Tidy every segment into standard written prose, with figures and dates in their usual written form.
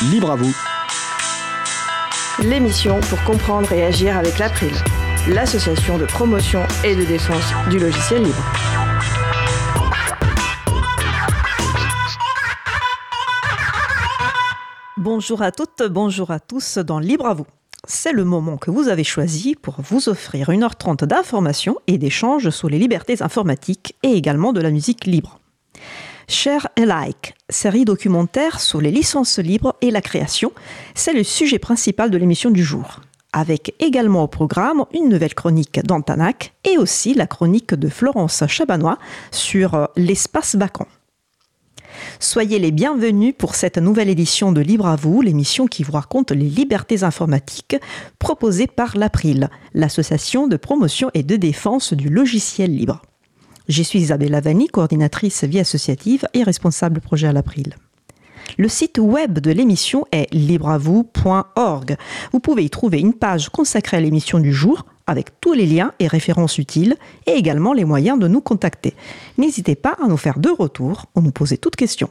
Libre à vous. L'émission pour comprendre et agir avec l'April, l'association de promotion et de défense du logiciel libre. Bonjour à toutes, bonjour à tous dans Libre à vous. C'est le moment que vous avez choisi pour vous offrir 1h30 d'informations et d'échanges sur les libertés informatiques et également de la musique libre. Share Alike, série documentaire sur les licences libres et la création, c'est le sujet principal de l'émission du jour. Avec également au programme une nouvelle chronique d'Antanac et aussi la chronique de Florence Chabanois sur l'espace vacant. Soyez les bienvenus pour cette nouvelle édition de Libre à vous, l'émission qui vous raconte les libertés informatiques proposée par l'April, l'association de promotion et de défense du logiciel libre. Je suis Isabelle Lavani, coordinatrice vie associative et responsable projet à l'April. Le site web de l'émission est libreavou.org. Vous pouvez y trouver une page consacrée à l'émission du jour avec tous les liens et références utiles et également les moyens de nous contacter. N'hésitez pas à nous faire de retour ou nous poser toutes questions.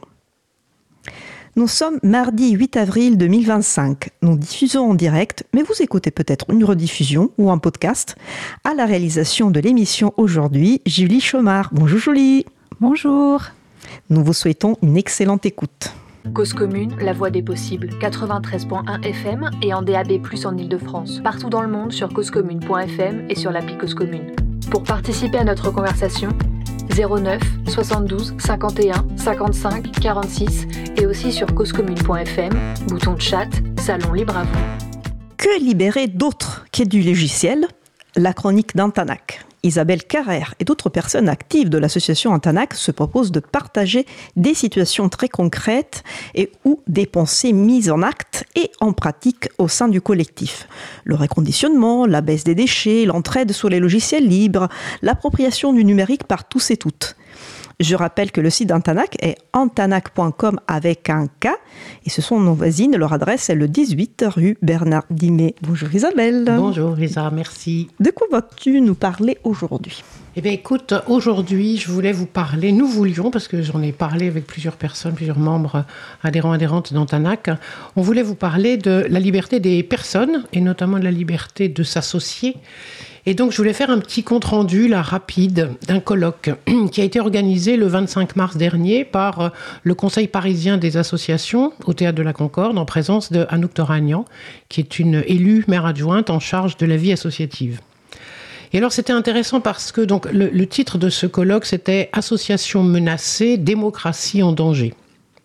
Nous sommes mardi 8 avril 2025. Nous diffusons en direct, mais vous écoutez peut-être une rediffusion ou un podcast. À la réalisation de l'émission aujourd'hui, Julie Chomard. Bonjour Julie. Bonjour. Nous vous souhaitons une excellente écoute. Cause commune, la voix des possibles, 93.1 FM et en DAB+, en Ile-de-France. Partout dans le monde sur causecommune.fm et sur l'appli Cause Commune. Pour participer à notre conversation, 09 72 51 55 46 et aussi sur causecommune.fm, bouton de chat, salon libre à vous. Que libérer d'autres qu'est du logiciel ? La chronique d'Antanac. Isabelle Carrère et d'autres personnes actives de l'association Antanac se proposent de partager des situations très concrètes et ou des pensées mises en acte et en pratique au sein du collectif. Le reconditionnement, la baisse des déchets, l'entraide sur les logiciels libres, l'appropriation du numérique par tous et toutes. Je rappelle que le site d'Antanac est antanac.com avec un K et ce sont nos voisines. Leur adresse est le 18 rue Bernard Dimet. Bonjour Isabelle. Bonjour Lisa, merci. De quoi vas-tu nous parler aujourd'hui ? Eh bien écoute, aujourd'hui je voulais vous parler, nous voulions, parce que j'en ai parlé avec plusieurs personnes, plusieurs membres adhérentes d'Antanac, on voulait vous parler de la liberté des personnes et notamment de la liberté de s'associer. Et donc, je voulais faire un petit compte-rendu, là, rapide, d'un colloque qui a été organisé le 25 mars dernier par le Conseil parisien des associations au Théâtre de la Concorde, en présence de Anouk Toragnan, qui est une élue maire adjointe en charge de la vie associative. Et alors, c'était intéressant parce que donc, le titre de ce colloque, c'était « Association menacée, démocratie en danger ».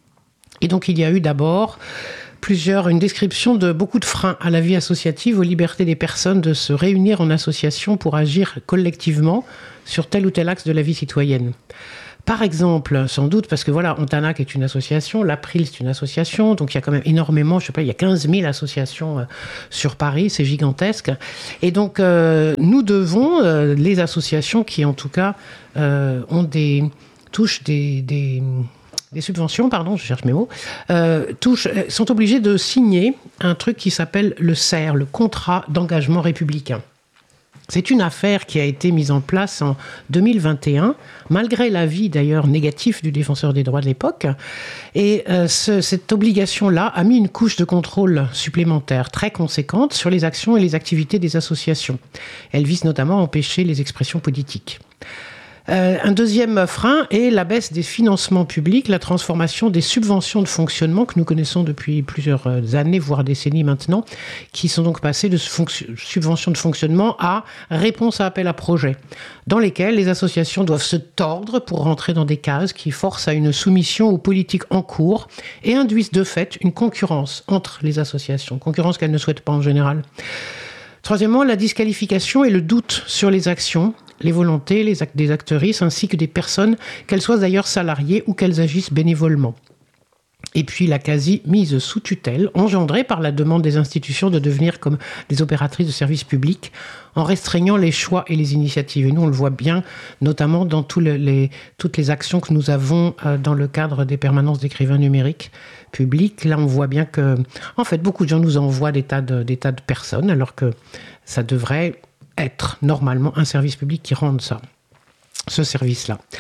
Et donc, il y a eu d'abord une description de beaucoup de freins à la vie associative, aux libertés des personnes de se réunir en association pour agir collectivement sur tel ou tel axe de la vie citoyenne. Par exemple, sans doute, parce que voilà, Antanac est une association, l'April c'est une association, donc il y a quand même énormément, je sais pas, il y a 15 000 associations sur Paris, c'est gigantesque. Et donc, nous devons, les associations qui en tout cas touchent des subventions, je cherche mes mots, sont obligés de signer un truc qui s'appelle le CER, le contrat d'engagement républicain. C'est une affaire qui a été mise en place en 2021, malgré l'avis d'ailleurs négatif du défenseur des droits de l'époque. Et cette obligation-là a mis une couche de contrôle supplémentaire très conséquente sur les actions et les activités des associations. Elle vise notamment à empêcher les expressions politiques. Un deuxième frein est la baisse des financements publics, la transformation des subventions de fonctionnement que nous connaissons depuis plusieurs années, voire décennies maintenant, qui sont donc passées de subventions de fonctionnement à réponse à appel à projet, dans lesquels les associations doivent se tordre pour rentrer dans des cases qui forcent à une soumission aux politiques en cours et induisent de fait une concurrence entre les associations, concurrence qu'elles ne souhaitent pas en général. Troisièmement, la disqualification et le doute sur les actions, les volontés des actrices ainsi que des personnes, qu'elles soient d'ailleurs salariées ou qu'elles agissent bénévolement. Et puis la quasi-mise sous tutelle, engendrée par la demande des institutions de devenir comme des opératrices de services publics, en restreignant les choix et les initiatives. Et nous, on le voit bien, notamment dans toutes les actions que nous avons dans le cadre des permanences d'écrivains numériques publics. Là, on voit bien que, en fait, beaucoup de gens nous envoient des tas de personnes, alors que ça devrait être normalement un service public qui rende ce service-là.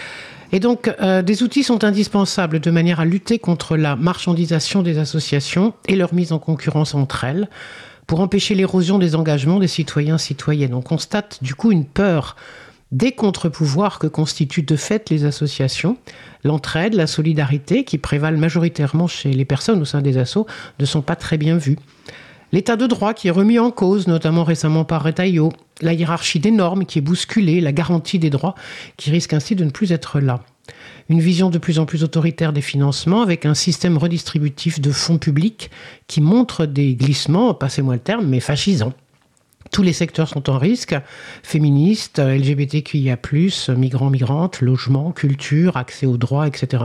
Et donc, des outils sont indispensables de manière à lutter contre la marchandisation des associations et leur mise en concurrence entre elles, pour empêcher l'érosion des engagements des citoyens-citoyennes. On constate du coup une peur des contre-pouvoirs que constituent de fait les associations. L'entraide, la solidarité, qui prévalent majoritairement chez les personnes au sein des assos, ne sont pas très bien vues. L'état de droit qui est remis en cause, notamment récemment par Retailleau, la hiérarchie des normes qui est bousculée, la garantie des droits qui risque ainsi de ne plus être là. Une vision de plus en plus autoritaire des financements avec un système redistributif de fonds publics qui montre des glissements, passez-moi le terme, mais fascisants. Tous les secteurs sont en risque, féministes, LGBTQIA+, migrants, migrantes, logement, culture, accès aux droits, etc.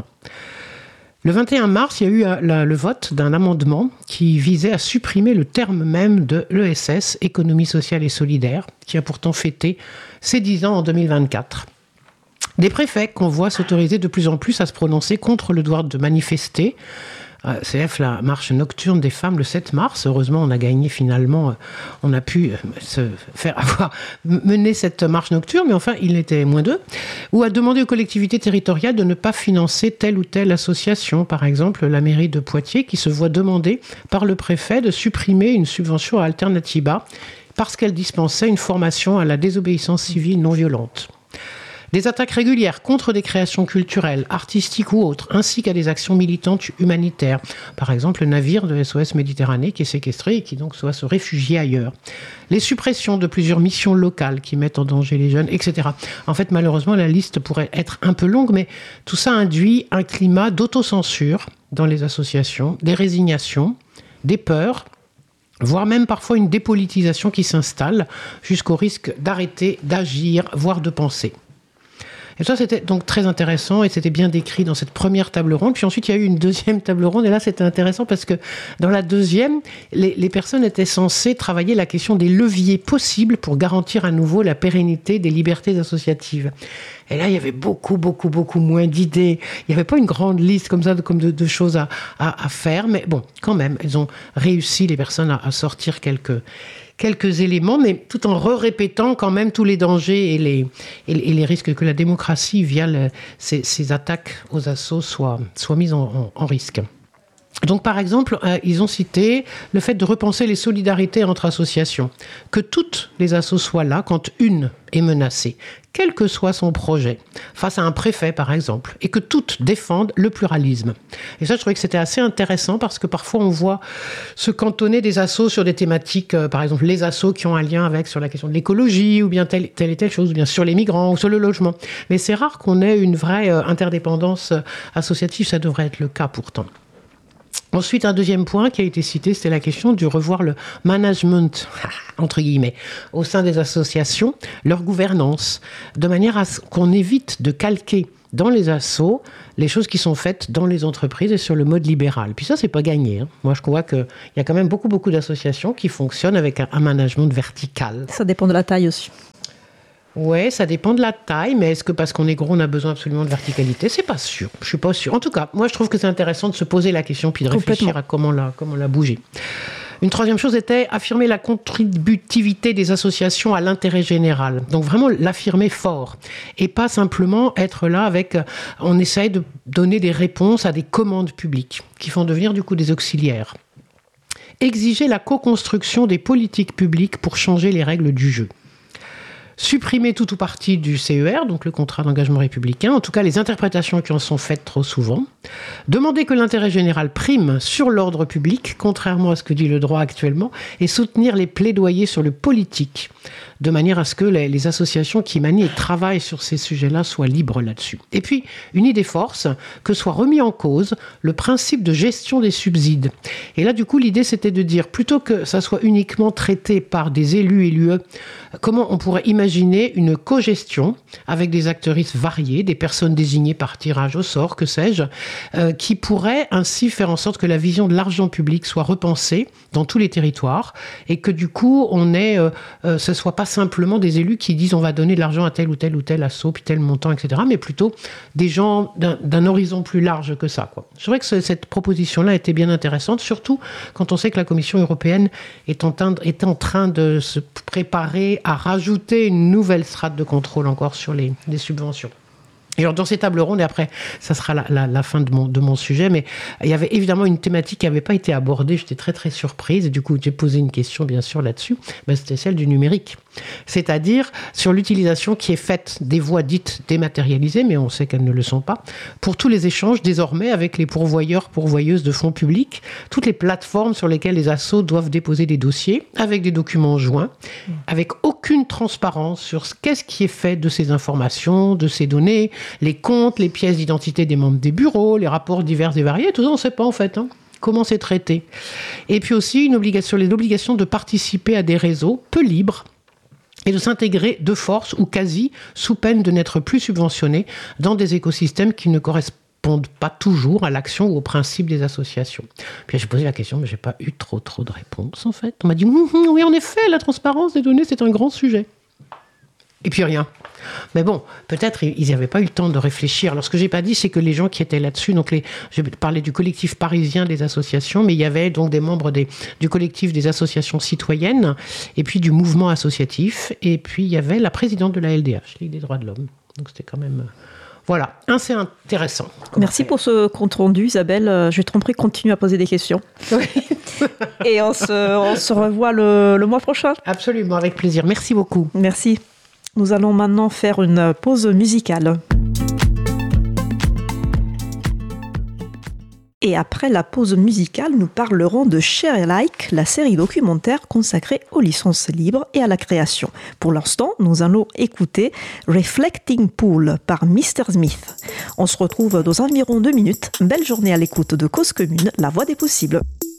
Le 21 mars, il y a eu le vote d'un amendement qui visait à supprimer le terme même de l'ESS, Économie sociale et solidaire, qui a pourtant fêté ses 10 ans en 2024. Des préfets qu'on voit s'autoriser de plus en plus à se prononcer contre le droit de manifester. CF, la marche nocturne des femmes le 7 mars. Heureusement, on a gagné finalement. On a pu se faire mener cette marche nocturne, mais enfin, il était moins d'eux. Ou à demander aux collectivités territoriales de ne pas financer telle ou telle association. Par exemple, la mairie de Poitiers qui se voit demander par le préfet de supprimer une subvention à Alternatiba parce qu'elle dispensait une formation à la désobéissance civile non violente. Des attaques régulières contre des créations culturelles, artistiques ou autres, ainsi qu'à des actions militantes humanitaires. Par exemple, le navire de SOS Méditerranée qui est séquestré et qui donc doit se réfugier ailleurs. Les suppressions de plusieurs missions locales qui mettent en danger les jeunes, etc. En fait, malheureusement, la liste pourrait être un peu longue, mais tout ça induit un climat d'autocensure dans les associations, des résignations, des peurs, voire même parfois une dépolitisation qui s'installe jusqu'au risque d'arrêter d'agir, voire de penser. Et ça, c'était donc très intéressant et c'était bien décrit dans cette première table ronde. Puis ensuite, il y a eu une deuxième table ronde et là, c'était intéressant parce que dans la deuxième, les personnes étaient censées travailler la question des leviers possibles pour garantir à nouveau la pérennité des libertés associatives. Et là, il y avait beaucoup moins d'idées. Il n'y avait pas une grande liste comme ça de choses à faire. Mais bon, quand même, elles ont réussi, les personnes, à sortir quelques éléments, mais tout en répétant quand même tous les dangers et les risques que la démocratie, via ces attaques aux assos, soit mise en risque. Donc, par exemple, ils ont cité le fait de repenser les solidarités entre associations. Que toutes les assos soient là quand une est menacée, quel que soit son projet, face à un préfet, par exemple, et que toutes défendent le pluralisme. Et ça, je trouvais que c'était assez intéressant parce que parfois, on voit se cantonner des assos sur des thématiques, par exemple, les assos qui ont un lien sur la question de l'écologie, ou bien telle et telle chose, ou bien sur les migrants, ou sur le logement. Mais c'est rare qu'on ait une vraie interdépendance associative, ça devrait être le cas pourtant. Ensuite, un deuxième point qui a été cité, c'était la question de revoir le management, entre guillemets, au sein des associations, leur gouvernance, de manière à ce qu'on évite de calquer dans les assos les choses qui sont faites dans les entreprises et sur le mode libéral. Puis ça, c'est pas gagné. Hein. Moi, je crois qu'il y a quand même beaucoup d'associations qui fonctionnent avec un management vertical. Ça dépend de la taille aussi. Ouais, ça dépend de la taille, mais est-ce que parce qu'on est gros, on a besoin absolument de verticalité ? C'est pas sûr. Je suis pas sûr. En tout cas, moi, je trouve que c'est intéressant de se poser la question puis de réfléchir à comment la bouger. Une troisième chose était affirmer la contributivité des associations à l'intérêt général. Donc vraiment l'affirmer fort. Et pas simplement être là avec... On essaye de donner des réponses à des commandes publiques qui font devenir du coup des auxiliaires. Exiger la co-construction des politiques publiques pour changer les règles du jeu. Supprimer tout ou partie du CER, donc le contrat d'engagement républicain, en tout cas les interprétations qui en sont faites trop souvent. Demander que l'intérêt général prime sur l'ordre public, contrairement à ce que dit le droit actuellement, et soutenir les plaidoyers sur le politique, de manière à ce que les associations qui manient et travaillent sur ces sujets-là soient libres là-dessus. Et puis, une idée force, que soit remis en cause le principe de gestion des subsides. Et là, du coup, l'idée, c'était de dire, plutôt que ça soit uniquement traité par des élus et l'UE, comment on pourrait imaginer une co-gestion avec des acteuristes variés, des personnes désignées par tirage au sort, que sais-je, qui pourraient ainsi faire en sorte que la vision de l'argent public soit repensée dans tous les territoires et que du coup, ce soit pas simplement des élus qui disent on va donner de l'argent à tel ou tel asso, puis tel montant, etc., mais plutôt des gens d'un horizon plus large que ça, quoi. Je trouvais que cette proposition-là était bien intéressante, surtout quand on sait que la Commission européenne est en train de se préparer à rajouter une nouvelle strate de contrôle encore sur les subventions. Et alors dans ces tables rondes, et après, ça sera la fin de mon sujet, mais il y avait évidemment une thématique qui n'avait pas été abordée. J'étais très très surprise, et du coup j'ai posé une question bien sûr là-dessus. C'était celle du numérique, c'est-à-dire sur l'utilisation qui est faite des voies dites dématérialisées, mais on sait qu'elles ne le sont pas, pour tous les échanges désormais avec les pourvoyeuses de fonds publics, toutes les plateformes sur lesquelles les assos doivent déposer des dossiers, avec des documents joints, avec aucune transparence sur qu'est-ce qui est fait de ces informations, de ces données, les comptes, les pièces d'identité des membres des bureaux, les rapports divers et variés, tout ça on ne sait pas en fait, comment c'est traité. Et puis aussi l'obligation de participer à des réseaux peu libres et de s'intégrer de force ou quasi sous peine de n'être plus subventionné dans des écosystèmes qui ne correspondent pas toujours à l'action ou aux principes des associations. Puis j'ai posé la question, mais je n'ai pas eu trop de réponses en fait. On m'a dit oui en effet, la transparence des données c'est un grand sujet. Et puis rien. Mais bon, peut-être ils n'avaient pas eu le temps de réfléchir. Alors ce que j'ai pas dit, c'est que les gens qui étaient là-dessus, donc je parlais du collectif parisien des associations, mais il y avait donc des membres du collectif des associations citoyennes, et puis du mouvement associatif, et puis il y avait la présidente de la LDH, Ligue des droits de l'homme. Donc c'était quand même... Voilà, c'est intéressant. Merci pour ce compte rendu, Isabelle. Je vais te prie, continue à poser des questions. Oui. Et on se revoit le mois prochain. Absolument, avec plaisir. Merci beaucoup. Merci. Nous allons maintenant faire une pause musicale. Et après la pause musicale, nous parlerons de Share Alike, la série documentaire consacrée aux licences libres et à la création. Pour l'instant, nous allons écouter Reflecting Pool par Mr. Smith. On se retrouve dans environ 2 minutes. Belle journée à l'écoute de Cause Commune, la voix des possibles.